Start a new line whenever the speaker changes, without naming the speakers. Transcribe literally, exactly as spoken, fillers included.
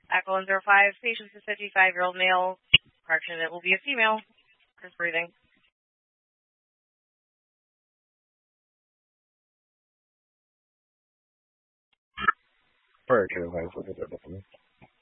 Echo one zero five, patient is a fifty-five-year-old male. Correction, it will be a female. Just breathing.
Prior care advice, look at that document.